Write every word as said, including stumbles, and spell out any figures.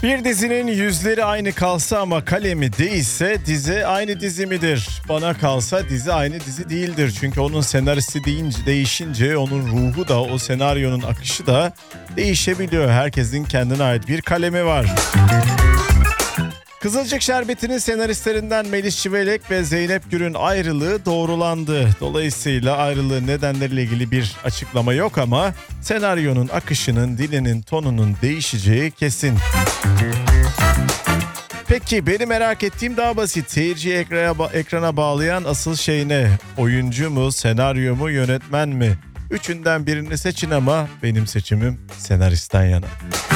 Bir dizinin yüzleri aynı kalsa ama kalemi değişse dizi aynı dizi midir? Bana kalsa dizi aynı dizi değildir. Çünkü onun senaristi deyince, değişince onun ruhu da o senaryonun akışı da değişebiliyor. Herkesin kendine ait bir kalemi var. Kızılcık Şerbeti'nin senaristlerinden Melis Çivelek ve Zeynep Gür'ün ayrılığı doğrulandı. Dolayısıyla ayrılığın nedenleriyle ilgili bir açıklama yok ama senaryonun akışının, dilinin, tonunun değişeceği kesin. Peki benim merak ettiğim daha basit. Seyirciyi ekrana, ekrana bağlayan asıl şey ne? Oyuncu mu, senaryo mu, yönetmen mi? Üçünden birini seçin ama benim seçimim senaristten yana.